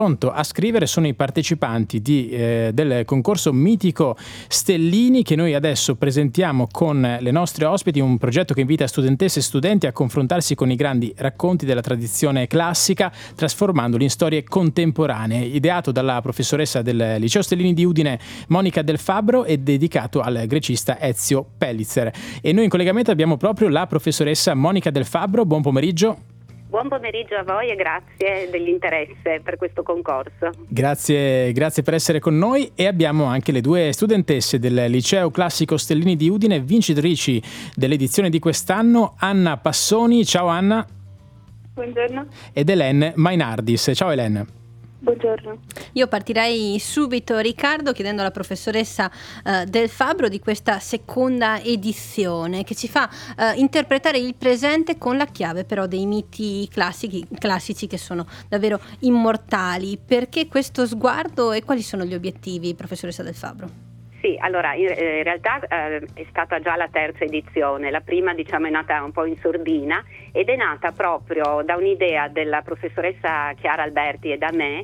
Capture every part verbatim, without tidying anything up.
Pronto a scrivere sono i partecipanti di, eh, del concorso mitico Stellini, che noi adesso presentiamo con le nostre ospiti, un progetto che invita studentesse e studenti a confrontarsi con i grandi racconti della tradizione classica, trasformandoli in storie contemporanee, ideato dalla professoressa del Liceo Stellini di Udine Monica Del Fabbro e dedicato al grecista Ezio Pellitzer. E noi in collegamento abbiamo proprio la professoressa Monica Del Fabbro. Buon pomeriggio. Buon pomeriggio a voi e grazie dell'interesse per questo concorso. Grazie, grazie per essere con noi, e abbiamo anche le due studentesse del Liceo Classico Stellini di Udine, vincitrici dell'edizione di quest'anno, Anna Passoni. Ciao Anna. Buongiorno. Ed Hélène Mainardis. Ciao Hélène. Buongiorno. Io partirei subito, Riccardo, chiedendo alla professoressa eh, Del Fabbro di questa seconda edizione che ci fa eh, interpretare il presente con la chiave però dei miti classici, classici che sono davvero immortali. Perché questo sguardo e quali sono gli obiettivi, professoressa Del Fabbro? Sì, allora in, in realtà eh, è stata già la terza edizione, la prima diciamo è nata un po' in sordina ed è nata proprio da un'idea della professoressa Chiara Alberti e da me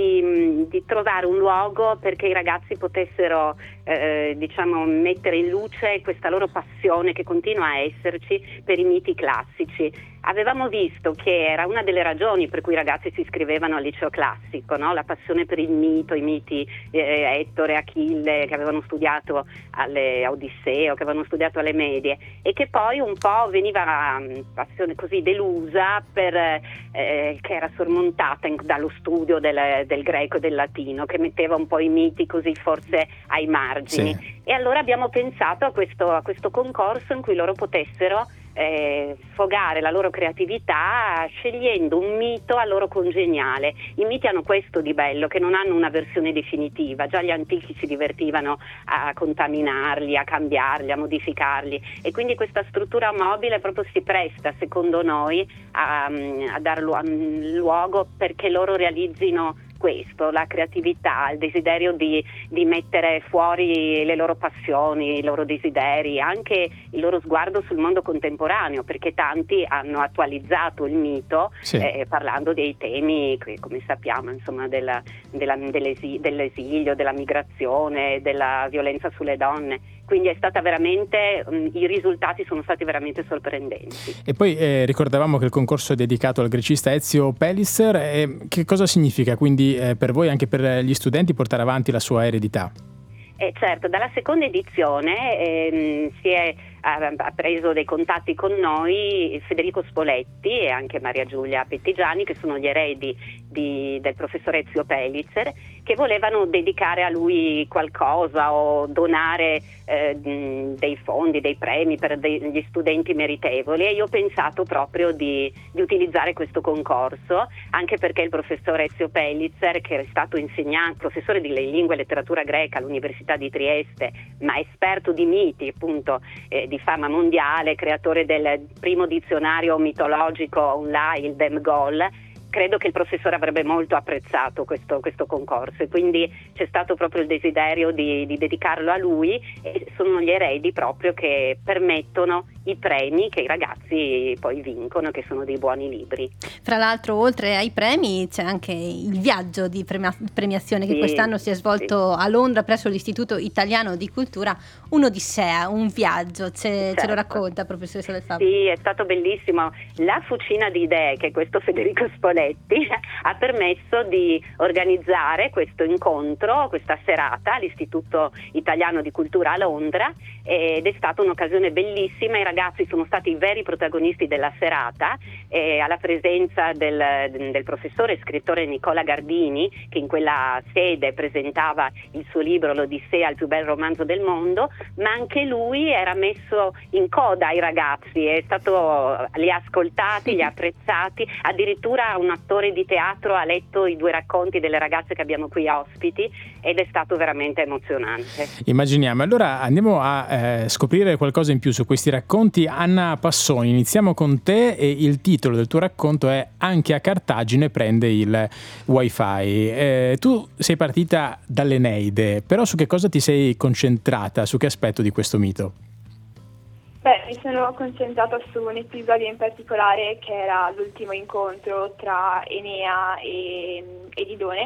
di, di trovare un luogo perché i ragazzi potessero eh, diciamo mettere in luce questa loro passione che continua a esserci per i miti classici. Avevamo visto che era una delle ragioni per cui i ragazzi si iscrivevano al liceo classico, no? La passione per il mito, i miti eh, Ettore, Achille, che avevano studiato alle Odisseo, che avevano studiato alle medie, e che poi un po' veniva mh, passione così delusa per, eh, che era sormontata in, dallo studio del, del greco e del latino, che metteva un po' i miti così forse ai margini. Sì. E allora abbiamo pensato a questo, a questo concorso in cui loro potessero Eh, sfogare la loro creatività scegliendo un mito a loro congeniale. I miti hanno questo di bello, che non hanno una versione definitiva. Già gli antichi si divertivano a contaminarli, a cambiarli, a modificarli, e quindi questa struttura mobile proprio si presta, secondo noi, a, a dar luogo perché loro realizzino questo, la creatività, il desiderio di, di mettere fuori le loro passioni, i loro desideri, anche il loro sguardo sul mondo contemporaneo, perché tanti hanno attualizzato il mito, sì. eh, parlando dei temi che, come sappiamo, insomma, della, della, dell'esi, dell'esilio, della migrazione, della violenza sulle donne. Quindi è stata veramente, mh, i risultati sono stati veramente sorprendenti. E poi eh, ricordavamo che il concorso è dedicato al grecista Ezio Pellitzer. Eh, che cosa significa quindi eh, per voi, anche per gli studenti, portare avanti la sua eredità? Eh, certo, dalla seconda edizione ehm, si è ha, ha preso dei contatti con noi Federico Spoletti e anche Maria Giulia Pettigiani, che sono gli eredi di, del professor Ezio Pellitzer, che volevano dedicare a lui qualcosa o donare eh, dei fondi, dei premi per degli studenti meritevoli, e io ho pensato proprio di, di utilizzare questo concorso, anche perché il professor Ezio Pellitzer, che è stato insegnante, professore di lingue e letteratura greca all'Università di Trieste, ma esperto di miti, appunto, eh, di fama mondiale, creatore del primo dizionario mitologico online, il Demgol. Credo che il professore avrebbe molto apprezzato questo, questo concorso, e quindi c'è stato proprio il desiderio di, di dedicarlo a lui, e sono gli eredi proprio che permettono i premi che i ragazzi poi vincono, che sono dei buoni libri. Fra l'altro, oltre ai premi, c'è anche il viaggio di premia- premiazione che sì, quest'anno si è svolto sì. a Londra presso l'Istituto Italiano di Cultura, un'odissea, un viaggio. Ce, certo. ce lo racconta, professoressa Del Fabbro? Sì, è stato bellissimo. La fucina di idee che questo Federico Spoletti ha permesso di organizzare questo incontro, questa serata all'Istituto Italiano di Cultura a Londra, ed è stata un'occasione bellissima. I ragazzi sono stati i veri protagonisti della serata, eh, alla presenza del, del professore e scrittore Nicola Gardini, che in quella sede presentava il suo libro L'Odissea, il più bel romanzo del mondo, ma anche lui era messo in coda ai ragazzi, è stato, li ha ascoltati, li ha apprezzati, addirittura un attore di teatro ha letto i due racconti delle ragazze che abbiamo qui ospiti, ed è stato veramente emozionante. Immaginiamo. Allora andiamo a eh, scoprire qualcosa in più su questi racconti. Anna Passoni, iniziamo con te, e il titolo del tuo racconto è Anche a Cartagine prende il wifi. Eh, tu sei partita dall'Eneide, però su che cosa ti sei concentrata, su che aspetto di questo mito? Beh, mi sono concentrata su un episodio in particolare, che era l'ultimo incontro tra Enea e, e Didone,